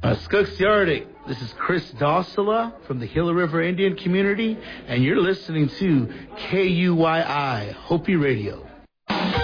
Skooks Yardic. This is Chris Dossala from the Gila River Indian Community, and you're listening to KUYI Hopi Radio.